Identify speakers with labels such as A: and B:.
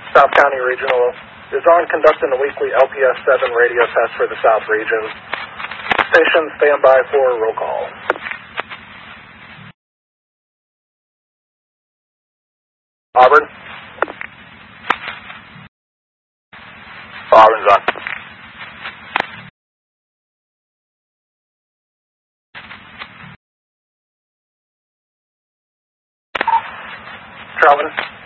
A: South County Regional is on conducting the weekly LPS-7 radio test for the South Region. Station, stand by for roll call. Auburn?
B: Auburn's on.
A: Charlton?